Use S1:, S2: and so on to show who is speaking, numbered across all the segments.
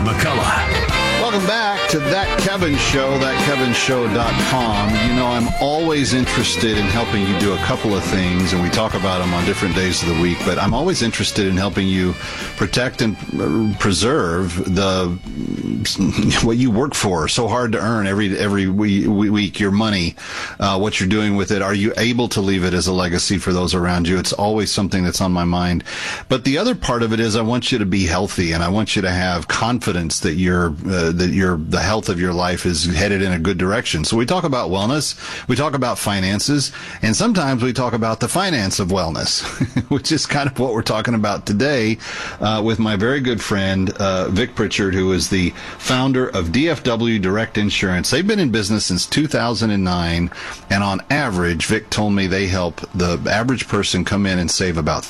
S1: McCullough.
S2: Welcome back to That Kevin Show, thatkevinshow.com. You know, I'm always interested in helping you do a couple of things, and we talk about them on different days of the week, but I'm always interested in helping you protect and preserve what you work for so hard to earn every week, your money, what you're doing with it. Are you able to leave it as a legacy for those around you? It's always something that's on my mind. But the other part of it is I want you to be healthy, and I want you to have confidence that the health of your life is headed in a good direction. So we talk about wellness, we talk about finances, and sometimes we talk about the finance of wellness, which is kind of what we're talking about today with my very good friend Vic Pritchard, who is the founder of DFW Direct Insurance. They've been in business since 2009, and on average, Vic told me they help the average person come in and save about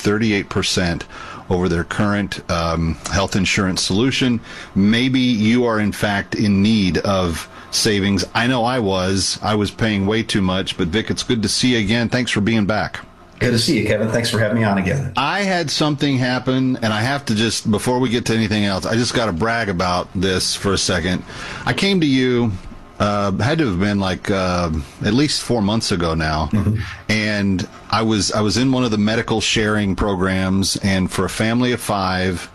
S2: 38% over their current health insurance solution. Maybe you are in fact in need of savings. I know I was paying way too much, but Vic, it's good to see you again. Thanks for being back.
S3: Good to see you, Kevin. Thanks for having me on again.
S2: I had something happen, and I have to just, before we get to anything else, I just got to brag about this for a second. I came to you, had to have been like at least 4 months ago now, and I was in one of the medical sharing programs, and for a family of 5,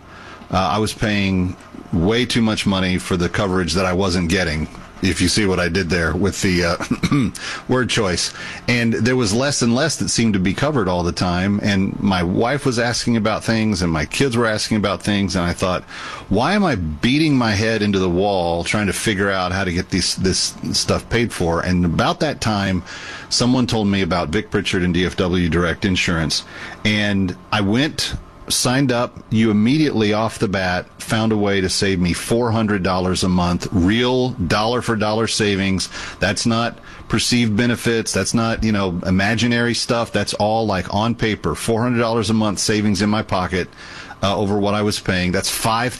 S2: I was paying way too much money for the coverage that I wasn't getting, if you see what I did there with the word choice. And there was less and less that seemed to be covered all the time. And my wife was asking about things, and my kids were asking about things. And I thought, why am I beating my head into the wall trying to figure out how to get this stuff paid for? And about that time, someone told me about Vic Pritchard and DFW Direct Insurance. And I went, signed up. You immediately off the bat found a way to save me $400 a month, real dollar for dollar savings. That's not perceived benefits. That's not, imaginary stuff. That's all like on paper, $400 a month savings in my pocket. Over what I was paying. That's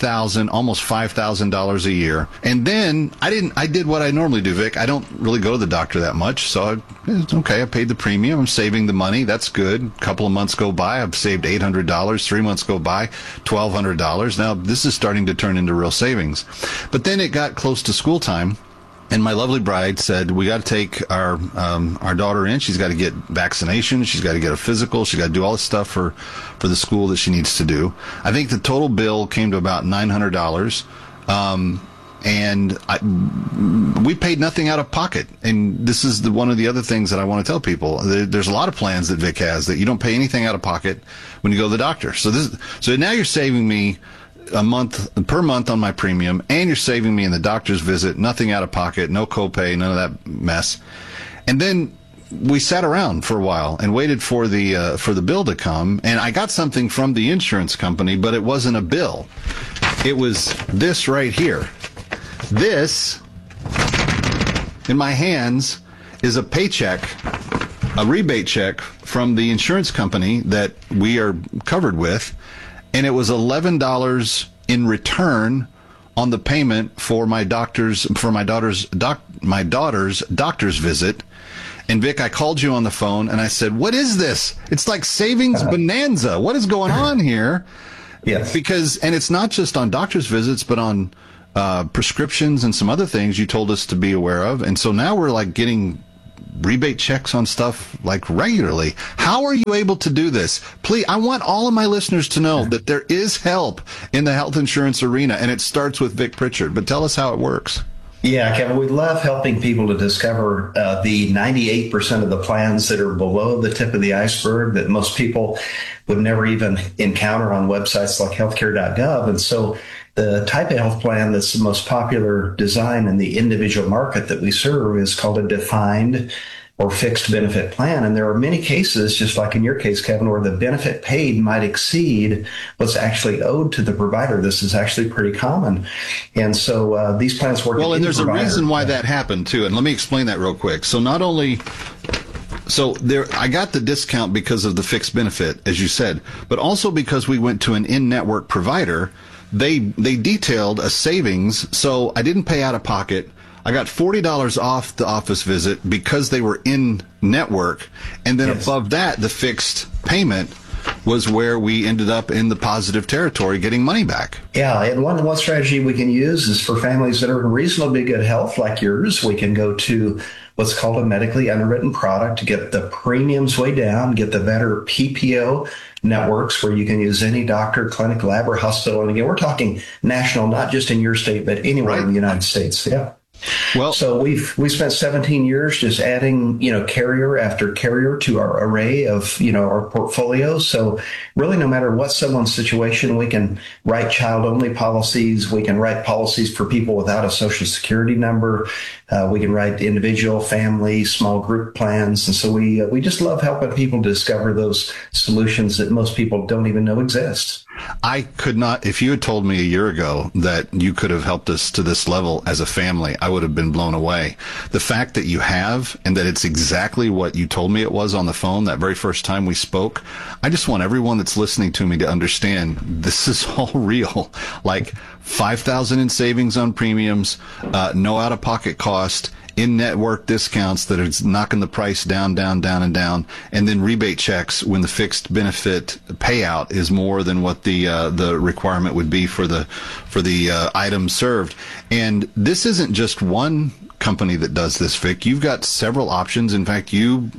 S2: almost $5,000 a year. And then I did what I normally do, Vic. I don't really go to the doctor that much. So it's okay. I paid the premium. I'm saving the money. That's good. A couple of months go by. I've saved $800. 3 months go by, $1,200. Now this is starting to turn into real savings. But then it got close to school time. And my lovely bride said, we got to take our daughter in. She's got to get vaccinations. She's got to get a physical. She's got to do all this stuff for the school that she needs to do. I think the total bill came to about $900. And we paid nothing out of pocket. And this is one of the other things that I want to tell people. There's a lot of plans that Vic has that you don't pay anything out of pocket when you go to the doctor. So now you're saving me per month on my premium, and you're saving me in the doctor's visit, nothing out of pocket, no copay, none of that mess. And then we sat around for a while and waited for the bill to come, and I got something from the insurance company, but it wasn't a bill. It was this right here. This, in my hands, is a paycheck, a rebate check from the insurance company that we are covered with. And it was $11 in return on the payment for my daughter's doctor's visit. And Vic, I called you on the phone and I said, "What is this? It's like savings bonanza. What is going on here?"
S3: Yes.
S2: And it's not just on doctor's visits, but on prescriptions and some other things you told us to be aware of. And so now we're like getting rebate checks on stuff like regularly. How are you able to do this? Please, I want all of my listeners to know that there is help in the health insurance arena, and it starts with Vic Pritchard. But tell us how it works.
S3: Yeah, Kevin, we love helping people to discover the 98% of the plans that are below the tip of the iceberg that most people would never even encounter on websites like healthcare.gov. And so the type of health plan that's the most popular design in the individual market that we serve is called a defined or fixed benefit plan. And there are many cases, just like in your case, Kevin, where the benefit paid might exceed what's actually owed to the provider. This is actually pretty common. And so these plans work.
S2: Well, and there's a reason why that happened, too. And let me explain that real quick. So not only... I got the discount because of the fixed benefit, as you said, but also because we went to an in-network provider. They detailed a savings, so I didn't pay out of pocket. I got $40 off the office visit because they were in network, and then above that, the fixed payment was where we ended up in the positive territory getting money back.
S3: Yeah, and one strategy we can use is for families that are in reasonably good health like yours. We can go to what's called a medically underwritten product to get the premiums way down, get the better PPO networks where you can use any doctor, clinic, lab, or hospital. And again, we're talking national, not just in your state, but anywhere in the United States. Yeah.
S2: Well,
S3: so we spent 17 years just adding, carrier after carrier to our array of, our portfolio. So really, no matter what someone's situation, we can write child-only policies. We can write policies for people without a social security number. We can write individual, family, small group plans. And so we just love helping people discover those solutions that most people don't even know exist.
S2: I could not, if you had told me a year ago that you could have helped us to this level as a family, I would have been blown away. The fact that you have, and that it's exactly what you told me it was on the phone that very first time we spoke, I just want everyone that's listening to me to understand this is all real. Like $5,000 in savings on premiums, no out-of-pocket cost, in-network discounts that are knocking the price down, and then rebate checks when the fixed benefit payout is more than what the requirement would be for the item served. And this isn't just one company that does this, Vic. You've got several options. In fact,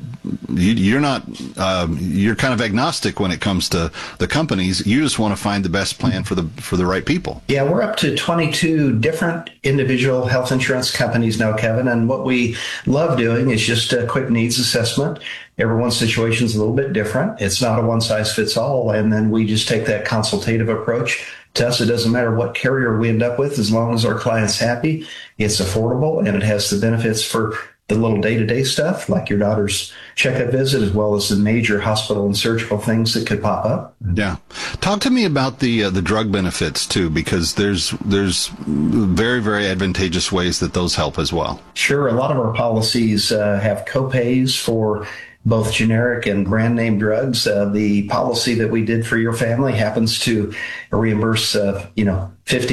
S2: you're not you're kind of agnostic when it comes to the companies. You just want to find the best plan for the right people.
S3: Yeah, we're up to 22 different individual health insurance companies now, Kevin. And what we love doing is just a quick needs assessment. Everyone's situation is a little bit different. It's not a one size fits all. And then we just take that consultative approach. To us, it doesn't matter what carrier we end up with, as long as our client's happy, it's affordable, and it has the benefits for the little day-to-day stuff, like your daughter's checkup visit, as well as the major hospital and surgical things that could pop up.
S2: Yeah. Talk to me about the drug benefits, too, because there's very, very advantageous ways that those help as well.
S3: Sure. A lot of our policies have copays for both generic and brand name drugs. The policy that we did for your family happens to reimburse, $50 to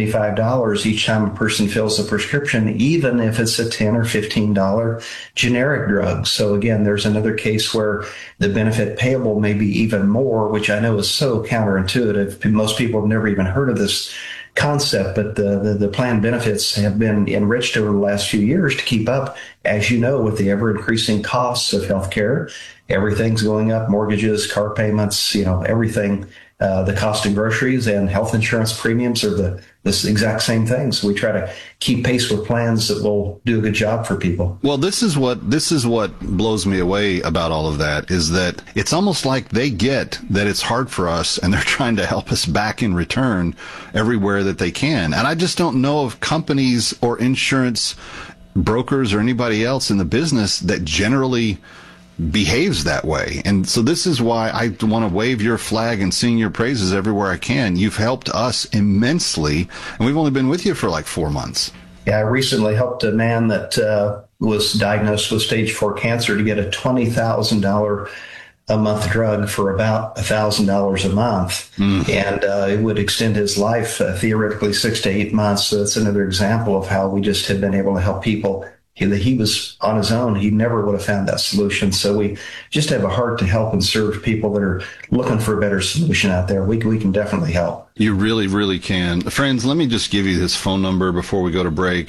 S3: $75 each time a person fills a prescription, even if it's a $10 or $15 generic drug. So again, there's another case where the benefit payable may be even more, which I know is so counterintuitive. Most people have never even heard of this concept, but the plan benefits have been enriched over the last few years to keep up, as you know, with the ever-increasing costs of healthcare. Everything's going up, mortgages, car payments, everything. The cost of groceries and health insurance premiums are this exact same thing. So we try to keep pace with plans that will do a good job for people.
S2: Well, this is what blows me away about all of that, is that it's almost like they get that it's hard for us and they're trying to help us back in return everywhere that they can. And I just don't know of companies or insurance brokers or anybody else in the business that generally behaves that way. And so this is why I want to wave your flag and sing your praises everywhere I can. You've helped us immensely, and we've only been with you for like 4 months.
S3: Yeah, I recently helped a man that was diagnosed with stage 4 cancer to get a $20,000 a month drug for about $1,000 a month. And it would extend his life theoretically 6 to 8 months. So that's another example of how we just have been able to help people. He was on his own. He never would have found that solution. So we just have a heart to help and serve people that are looking for a better solution out there. We can definitely help.
S2: You really, really can. Friends, let me just give you this phone number before we go to break.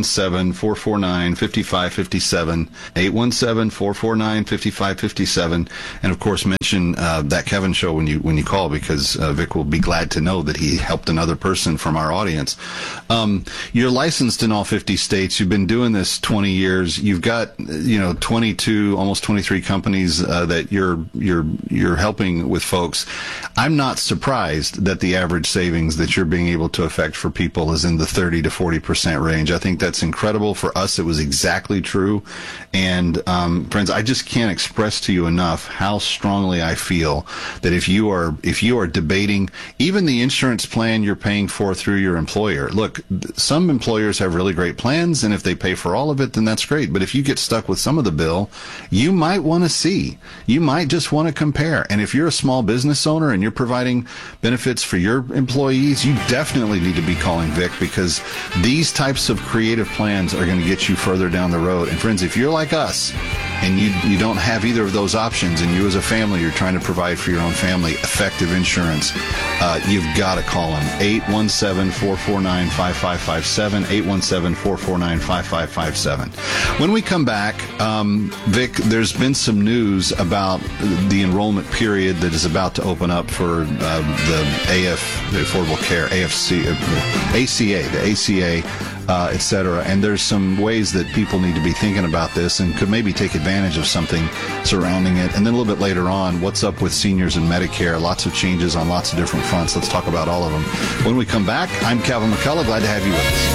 S2: 817-449-5557. 817-449-5557. And of course, mention that Kevin show when you call, because Vic will be glad to know that he helped another person from our audience. You're licensed in all 50 states. You've been doing this 20 years. You've got 22, almost 23 companies that you're helping with folks. I'm not surprised that the average savings that you're being able to affect for people is in the 30 to 40% range. I think that's incredible. For us, it was exactly true. And friends, I just can't express to you enough how strongly I feel that if you are debating even the insurance plan you're paying for through your employer. Look, some employers have really great plans, and if they pay for all of it, then that's great. But if you get stuck with some of the bill, you might want to see. You might just want to compare. And if you're a small business owner and you're providing benefits for your employees, you definitely need to be calling Vic, because these types of creative plans are going to get you further down the road. And friends, if you're like us, and you don't have either of those options, and you as a family, you're trying to provide for your own family effective insurance, you've got to call them. 817-449-5557, 817-449-5557. When we come back, Vic, there's been some news about the enrollment period that is about to open up for the Affordable Care, ACA, the ACA, et cetera. And there's some ways that people need to be thinking about this and could maybe take advantage of something surrounding it. And then a little bit later on, what's up with seniors and Medicare? Lots of changes on lots of different fronts. Let's talk about all of them. When we come back, I'm Calvin McCullough. Glad to have you with us.